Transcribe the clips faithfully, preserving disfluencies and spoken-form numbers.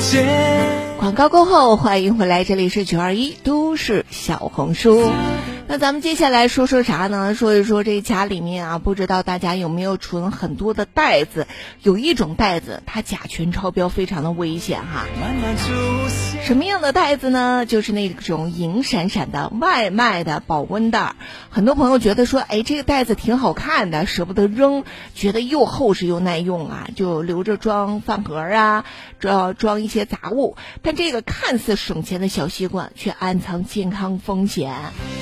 广告过后，欢迎回来，这里是九二一都市小红书。那咱们接下来说说啥呢？说一说这家里面啊，不知道大家有没有存很多的袋子？有一种袋子，它甲醛超标，非常的危险哈。什么样的袋子呢？就是那种银闪闪的外卖的保温袋。很多朋友觉得说，哎，这个袋子挺好看的，舍不得扔，觉得又厚实又耐用啊，就留着装饭盒啊，装装一些杂物。但这个看似省钱的小习惯，却暗藏健康风险。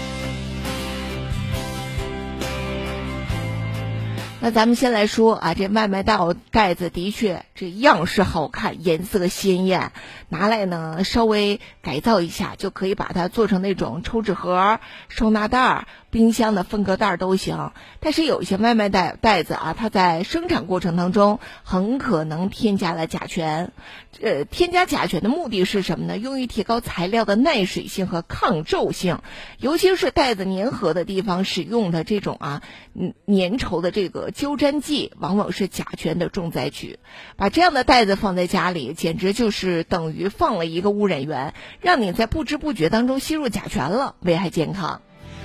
那咱们先来说啊，这外卖袋袋子的确这样式好看，颜色鲜艳，拿来呢稍微改造一下，就可以把它做成那种抽纸盒、收纳袋、冰箱的分隔袋都行。但是有一些外卖袋袋子啊，它在生产过程当中很可能添加了甲醛。呃，添加甲醛的目的是什么呢？用于提高材料的耐水性和抗皱性，尤其是袋子粘合的地方使用的这种啊，嗯，粘稠的这个胶粘剂，往往是甲醛的重灾区。把这样的袋子放在家里，简直就是等于放了一个污染源，让你在不知不觉当中吸入甲醛了，危害健康。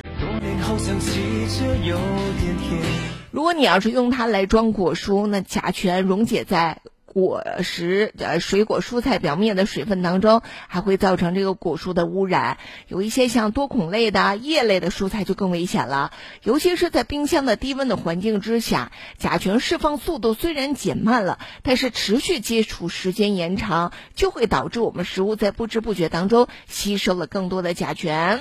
如果你要是用它来装果蔬，那甲醛溶解在果实呃水果蔬菜表面的水分当中，还会造成这个果蔬的污染。有一些像多孔类的叶类的蔬菜就更危险了，尤其是在冰箱的低温的环境之下，甲醛释放速度虽然减慢了，但是持续接触时间延长，就会导致我们食物在不知不觉当中吸收了更多的甲醛。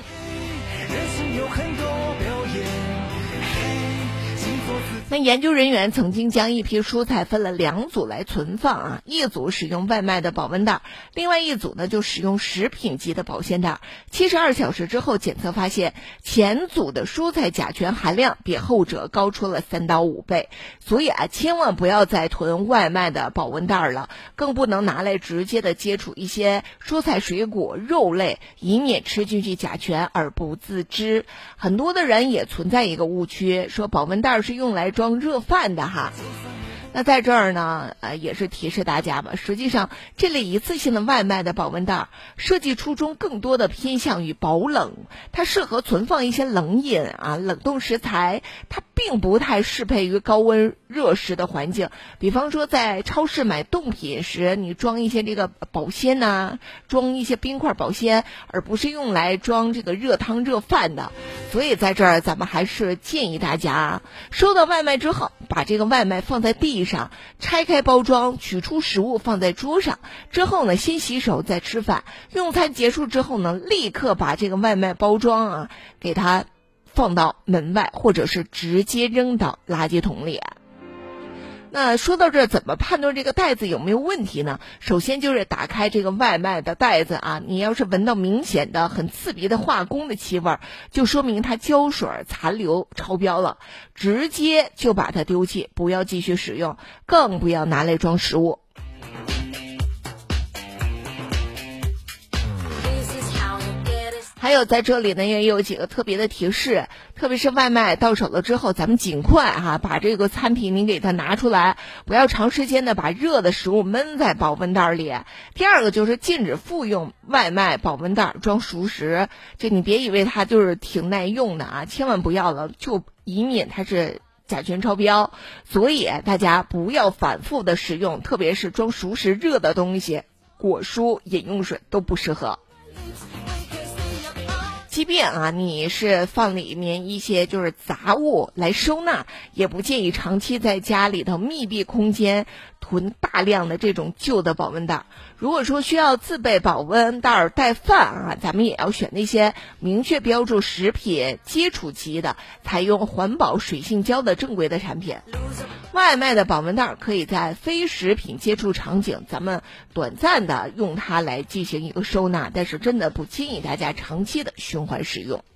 那研究人员曾经将一批蔬菜分了两组来存放啊，一组使用外卖的保温袋，另外一组呢就使用食品级的保鲜袋。七十二小时之后检测发现，前组的蔬菜甲醛含量比后者高出了三到五倍。所以啊，千万不要再囤外卖的保温袋了，更不能拿来直接的接触一些蔬菜水果肉类，以免吃进去甲醛而不自知。很多的人也存在一个误区，说保温袋是用来装热饭的哈。那在这儿呢，呃，也是提示大家吧。实际上，这类一次性的外卖的保温袋设计初衷更多的偏向于保冷，它适合存放一些冷饮啊、冷冻食材，它并不太适配于高温热食的环境。比方说，在超市买冻品时，你装一些这个保鲜呐、啊，装一些冰块保鲜，而不是用来装这个热汤热饭的。所以在这儿，咱们还是建议大家，收到外卖之后，把这个外卖放在地上，拆开包装，取出食物放在桌上，之后呢，先洗手再吃饭。用餐结束之后呢，立刻把这个外卖包装啊，给它放到门外，或者是直接扔到垃圾桶里。那说到这儿，怎么判断这个袋子有没有问题呢？首先就是打开这个外卖的袋子啊，你要是闻到明显的很刺鼻的化工的气味，就说明它胶水残留超标了，直接就把它丢弃，不要继续使用，更不要拿来装食物。还有在这里呢，也有几个特别的提示，特别是外卖到手了之后，咱们尽快哈、啊、把这个餐品你给它拿出来，不要长时间的把热的食物闷在保温袋里。第二个就是禁止复用外卖保温袋装熟食，就你别以为它就是挺耐用的啊，千万不要了，就以免它是甲醛超标。所以大家不要反复的使用，特别是装熟食热的东西，果蔬、饮用水都不适合。即便啊你是放里面一些就是杂物来收纳，也不建议长期在家里头密闭空间囤大量的这种旧的保温袋。如果说需要自备保温袋带饭啊，咱们也要选那些明确标注食品接触级的，采用环保水性胶的正规的产品。外卖的保温袋可以在非食品接触场景，咱们短暂的用它来进行一个收纳，但是真的不建议大家长期的循环使用。